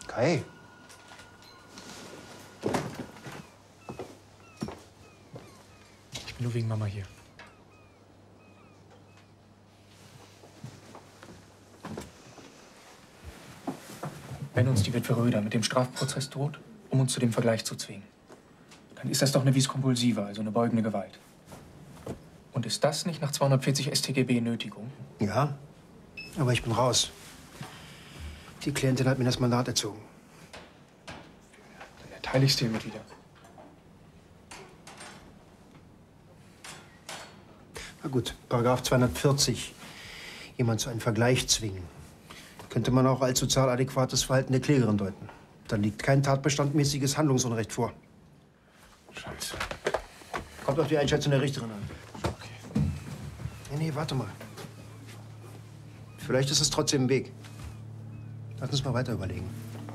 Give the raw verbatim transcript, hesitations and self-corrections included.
Kai. Ich bin nur wegen Mama hier. Wenn uns die Witwe Röder mit dem Strafprozess droht, um uns zu dem Vergleich zu zwingen, dann ist das doch eine vis compulsiva, also eine beugende Gewalt. Und ist das nicht nach zweihundertvierzig S t G B Nötigung? Ja, aber ich bin raus. Die Klientin hat mir das Mandat erzogen. Dann erteile ich es dir hiermit wieder. Na gut, Paragraph zweihundertvierzig. Jemand zu einem Vergleich zwingen. Könnte man auch als sozial adäquates Verhalten der Klägerin deuten. Dann liegt kein tatbestandmäßiges Handlungsunrecht vor. Scheiße. Kommt auf die Einschätzung der Richterin an. Okay. Nee, nee, warte mal. Vielleicht ist es trotzdem ein Weg. Lass uns mal weiter überlegen.